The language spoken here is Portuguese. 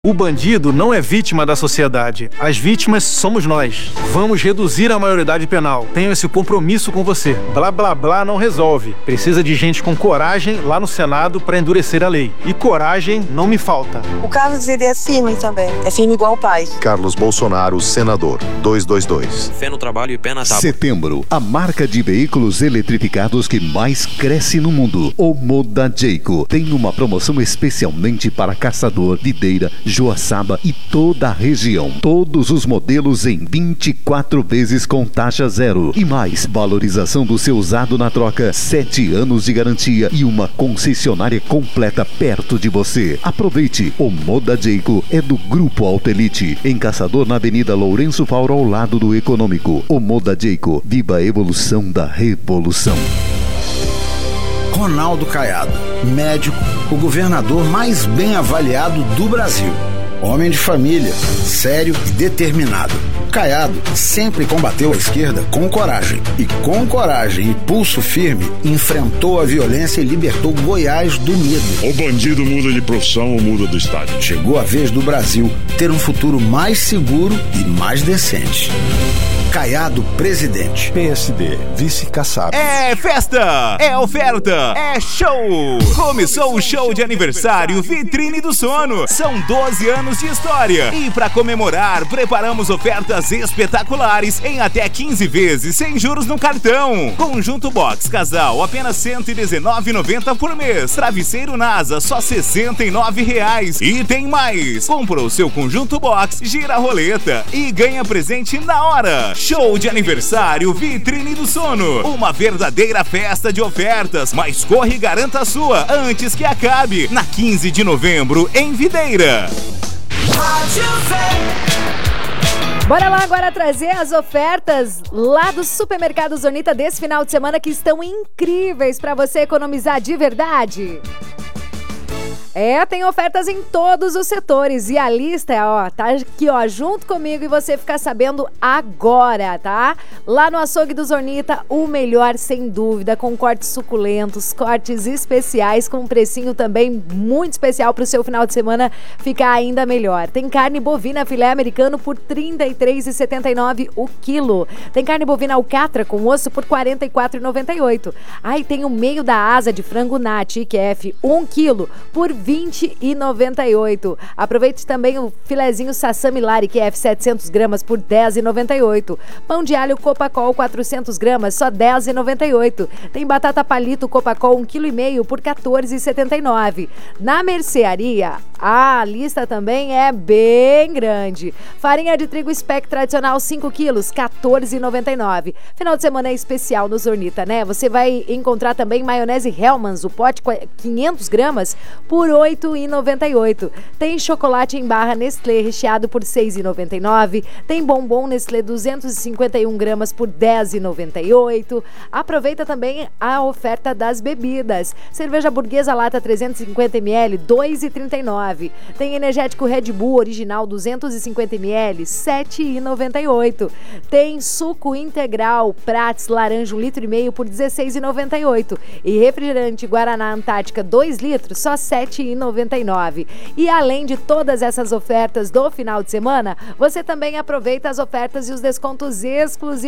O bandido não é vítima da sociedade. As vítimas somos nós. Vamos reduzir a maioridade penal. Tenho esse compromisso com você. Blá blá blá não resolve. Precisa de gente com coragem lá no Senado para endurecer a lei. E coragem não me falta. O Carlos, ele é firme também. É firme igual o pai. Carlos Bolsonaro, senador. 222. Fé no trabalho e pé na tábua. Setembro, a marca de veículos eletrificados que mais cresce no mundo. O Moda Jayco tem uma promoção especialmente para Caçador, Videira, Joaçaba e toda a região. Todos os modelos em 24 vezes com taxa zero. E mais, valorização do seu usado na troca, 7 anos de garantia e uma concessionária completa perto de você. Aproveite! O Moda Jayco é do Grupo Autelite, em Caçador, na Avenida Lourenço Fauro, ao lado do Econômico. O Moda Jayco, viva a evolução da revolução. Ronaldo Caiado, médico, o governador mais bem avaliado do Brasil. Homem de família, sério e determinado. Caiado sempre combateu a esquerda com coragem. E com coragem e pulso firme, enfrentou a violência e libertou Goiás do medo. O bandido muda de profissão ou muda do estado. Chegou a vez do Brasil ter um futuro mais seguro e mais decente. Caiado, presidente. PSD, vice-Kassab. É festa, é oferta, é show! Começou o show de aniversário Vitrine do Sono. São 12 anos de história. E para comemorar, preparamos ofertas espetaculares em até 15 vezes sem juros no cartão. Conjunto Box Casal, apenas R$ 119,90 por mês. Travesseiro NASA, só R$ 69,00. E tem mais! Comprou seu Conjunto Box, gira a roleta e ganha presente na hora. Show de aniversário Vitrine do Sono. Uma verdadeira festa de ofertas. Mas corre e garanta a sua antes que acabe. Na 15 de novembro, em Videira. Bora lá agora trazer as ofertas lá do Supermercado Zonita desse final de semana, que estão incríveis para você economizar de verdade. Tem ofertas em todos os setores e a lista tá aqui, junto comigo, e você fica sabendo agora, tá? Lá no Açougue do Zonita, o melhor sem dúvida, com cortes suculentos, cortes especiais, com um precinho também muito especial para o seu final de semana ficar ainda melhor. Tem carne bovina filé americano por R$ 33,79 o quilo. Tem carne bovina alcatra com osso por R$ 44,98. Tem o meio da asa de frango Nat IQF 1 quilo por R$ 20,98. Aproveite também o filezinho Sassami Lari IQF 700 gramas por R$ 10,98. Pão de alho Copacol 400 gramas, só R$ 10,98. Tem batata palito Copacol 1,5 kg por R$ 14,79. Na mercearia, a lista também é bem grande. Farinha de trigo Spec tradicional 5 quilos, R$ 14,99. Final de semana é especial no Zornita, né? Você vai encontrar também maionese Hellmann's, o pote 500 gramas, por R$ 8,98. Tem chocolate em barra Nestlé recheado por R$ 6,99. Tem bombom Nestlé 251 gramas por R$ 10,98. Aproveita também a oferta das bebidas. Cerveja Burguesa Lata 350 ml, R$ 2,39. Tem energético Red Bull original 250 ml, R$ 7,98. Tem suco integral Prats laranja 1,5 litro por R$ 16,98. E refrigerante Guaraná Antártica 2 litros, só R$ 7,99. E além de todas essas ofertas do final de semana, você também aproveita as ofertas e os descontos exclusivos